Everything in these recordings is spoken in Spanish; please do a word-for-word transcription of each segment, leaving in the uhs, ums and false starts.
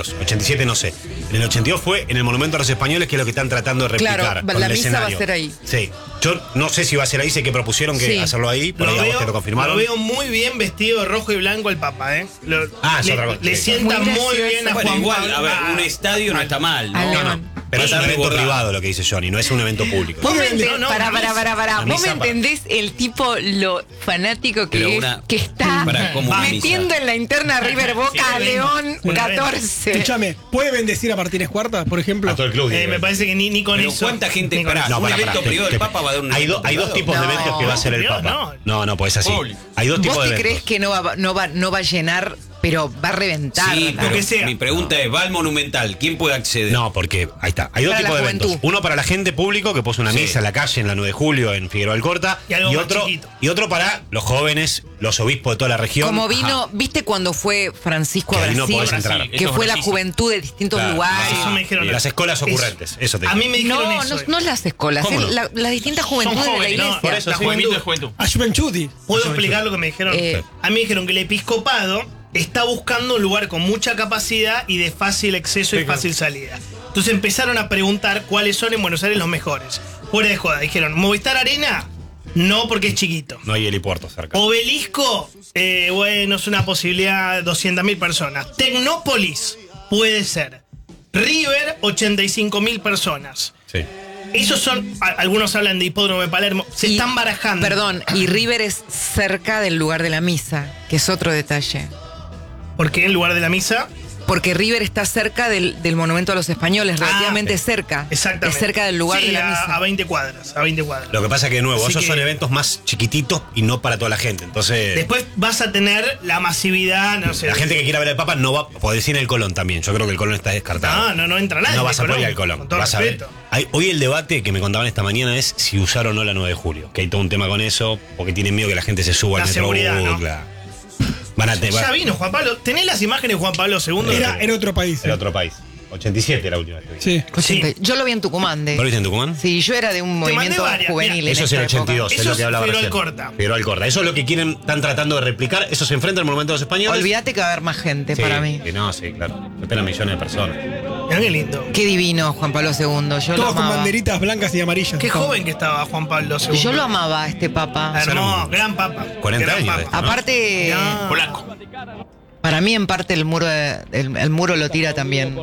dos. ochenta y siete no sé. En el ochenta y dos fue en el Monumento a los Españoles, que es lo que están tratando de replicar. Claro, con la el misa escenario. va a ser ahí. Sí. Yo no sé si va a ser ahí, sé que propusieron que Sí. hacerlo ahí, por ahí a vos te lo confirmaron. Lo veo muy bien vestido de rojo y blanco el Papa, ¿eh? Lo- Ah, es le, otra cosa, le sí. sienta Muy muy, gracioso. bien a Bueno, Juan igual, Pablo. a ver, Ah, un estadio no está mal, ¿no? Al No, León. no. Pero es Está un evento desbordado. privado lo que dice Johnny, no es un evento público. Vos me No, entendés, no, pará, la pará, misa- pará, pará. la Vos me misa para- entendés el tipo, lo fanático que Pero es, una- que está para, ¿cómo una metiendo misa? en la interna River Boca Sí, a evento. León Un evento. catorce. Escúchame, ¿puede bendecir a Martínez Cuarta, por ejemplo? A todo el club. eh, digo. me parece que ni, ni con Pero eso. ¿cuánta gente? ni con Pará, eso. No, un pará, evento pará, privado te- del te- Papa va a dar un hay, do- evento hay dos privado. tipos de No. eventos que va a hacer el Privado, Papa. no. No, no, pues es así. Público. Hay dos tipos ¿Vos de te eventos. crees que no va, no, va, no va a llenar, pero va a reventar? Sí, la- pero que sea. mi pregunta es, va al Monumental, ¿quién puede acceder? No, porque ahí está. Hay dos Para tipos la de eventos. juventud. Uno para la gente público que puso una Sí. misa en la calle en la nueve de julio en Figueroa Alcorta. Y algo más otro, chiquito. y otro para los jóvenes, los obispos de toda la región. Como vino, Ajá. ¿viste cuando fue Francisco a Que ahí no Brasil? podés entrar. Que Eso fue es la Brasil. juventud de distintos Claro. lugares. Eso me dijeron. Y las escuelas Eso. ocurrentes, eso te A digo. mí me dijeron No, eso. no, eh. no las escuelas, ¿Cómo es no? la- las distintas juventudes de la jóvenes, iglesia. no, por eso La sí. juventud de juventud. A Juventude. ¿Puedo explicar lo que me dijeron? Eh. A mí me dijeron que el episcopado está buscando un lugar con mucha capacidad y de fácil acceso y fácil salida. Entonces empezaron a preguntar cuáles son en Buenos Aires los mejores. Fuera de joda, dijeron, ¿Movistar Arena? No, porque es chiquito. No hay helipuerto cerca. Obelisco, eh, bueno, es una posibilidad de doscientas mil personas. Tecnópolis, puede ser. River, ochenta y cinco mil personas. Sí. Esos son, a- algunos hablan de Hipódromo de Palermo, se Y- están barajando. Perdón, y River es cerca del lugar de la misa, que es otro detalle. Porque en lugar de la misa, Porque River está cerca del, del Monumento a los Españoles, Ah, relativamente cerca. exactamente. Es cerca del lugar Sí, de la a- misa. A veinte cuadras, a veinte cuadras. Lo que pasa es que de nuevo, Así esos que- son eventos más chiquititos y no para toda la gente. Entonces, Después vas a tener la masividad, no sé. la gente que quiera ver al Papa no va a poder ir al Colón también. Yo creo que el Colón está descartado. No, no, no entra nadie. No vas a al poder ir al Colón, Colón. Con todo Vas a ver. respeto. Hay- hoy el debate que me contaban esta mañana es si usar o no la nueve de julio. Que hay todo un tema con eso, porque tienen miedo que la gente se suba La al seguridad, Metrobús. ¿no? Claro. Van a te- Ya va- vino Juan Pablo. ¿Tenés las imágenes de Juan Pablo segundo? Era, era otro país. Era otro país. ochenta y siete la última vez que vi. Sí. ochenta. Sí. Yo lo vi en Tucumán. De, ¿Lo viste en Tucumán? Sí, yo era de un mandé movimiento varias, juvenil. mira. en Eso es el esa época. ochenta y dos, es Eso lo que es hablaba Figueroa recién. Alcorta. Figueroa Alcorta. Eso es lo que quieren, están tratando de replicar. Eso se enfrenta al Monumento de los Españoles. Olvídate que va a haber más gente Sí, para mí. que no, sí, claro. Se esperan millones de personas. Mirá qué lindo. Qué divino Juan Pablo segundo. Yo lo Todos con amaba. banderitas blancas y amarillas. Qué Estaban. joven que estaba Juan Pablo segundo. Yo lo amaba a este papa. Hermoso, gran papa. cuarenta gran años papa. este. Aparte, No. Polaco. para mí en parte el muro, de- el, el muro lo tira también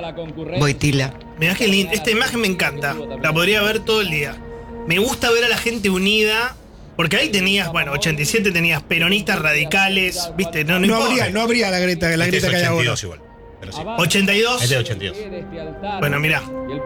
Boitila. Mirá qué lindo. Esta imagen me encanta. La podría ver todo el día. Me gusta ver a la gente unida. Porque ahí tenías, bueno, ochenta y siete tenías peronistas radicales, ¿viste? No, no, No importa. habría, no habría la grieta, la Este es grieta que hay ochenta y ahora. dos igual. Pero sí. ochenta y dos. Este es de ochenta y dos. Bueno, mirá.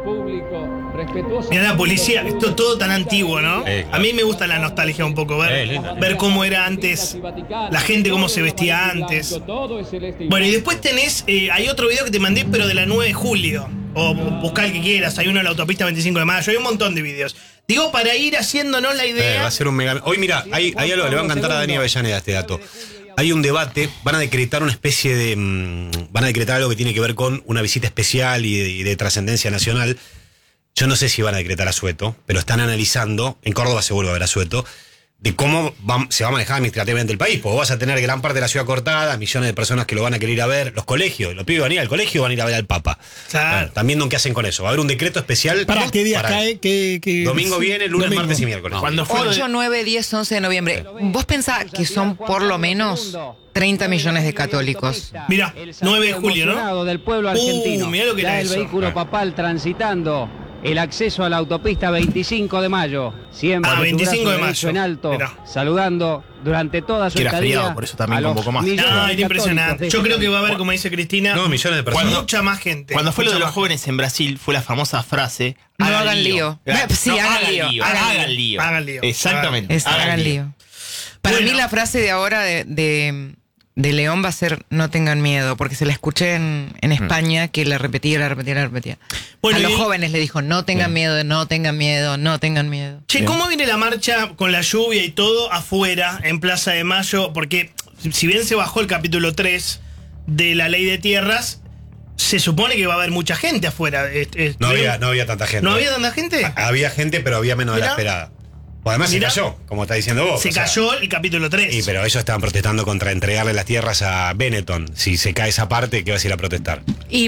Mirá la policía. Esto todo tan antiguo, ¿no? Sí, claro. A mí me gusta la nostalgia un poco, ver, Sí, lindo. ver cómo era antes, la gente cómo se vestía antes. Bueno, y después tenés, eh, hay otro video que te mandé, pero de la nueve de julio. O buscar el que quieras, hay uno en la autopista veinticinco de mayo, hay un montón de videos. Digo, para ir haciéndonos la Eh, idea. va a ser un mega. Hoy, mira, hay, hay algo, le va a encantar a Dani Avellaneda este dato. Hay un debate, van a decretar una especie de. mm, van a decretar algo que tiene que ver con una visita especial y de, y de trascendencia nacional. Yo no sé si van a decretar asueto, pero están analizando, en Córdoba seguro va a haber asueto, de cómo va- se va a manejar administrativamente el país. Porque vas a tener gran parte de la ciudad cortada, millones de personas que lo van a querer ir a ver, los colegios, los pibes van a ir al colegio, van a ir a ver al Papa. Claro. Bueno, están viendo qué hacen con eso. Va a haber un decreto especial. ¿Para qué día para- cae? ¿Qué, qué- Domingo sí, viene, lunes, domingo. martes y miércoles. Cuando fue lo de- ocho, nueve, diez, once de noviembre. ¿Vos pensás que son por lo menos treinta millones de católicos? Mirá, nueve de julio, ¿no? Emocionado del pueblo Uh, argentino. mirá lo que ya era el eso. vehículo papal transitando el acceso a la autopista veinticinco de mayo. Siempre Ah, con su veinticinco brazo de derecho mayo. en alto, Mirá. saludando durante toda su Que era estadía feriado, por eso también a los convocó más. millones No, de es impresionante. católicos Yo de creo que este va a haber, país. como dice Cristina, No, millones de personas. Cuando- mucha más gente. Cuando fue lo Mucha de los más jóvenes en Brasil, fue la famosa frase: No hagan lío. Claro, Sí, no, hagan lío, hagan Hagan lío. Hagan lío. Exactamente. Es, hagan lío. Para Bueno. mí la frase de ahora de, de, de León va a ser no tengan miedo, porque se la escuché en, en España que la repetía, la repetía, la repetía. Bueno, a los y- jóvenes le dijo no tengan miedo, no tengan miedo, no tengan miedo. Che, ¿cómo viene la marcha con la lluvia y todo afuera, en Plaza de Mayo? Porque si bien se bajó el capítulo tres de la ley de tierras, se supone que va a haber mucha gente afuera. Es- es- No había, no había tanta gente. ¿No había tanta gente? Había gente, pero había menos de la Mirá. esperada. O además Mirá. se cayó, como está diciendo vos. Se o sea, cayó el capítulo tres. Y pero ellos estaban protestando contra entregarle las tierras a Benetton. Si se cae esa parte, ¿qué vas a ir a protestar? Y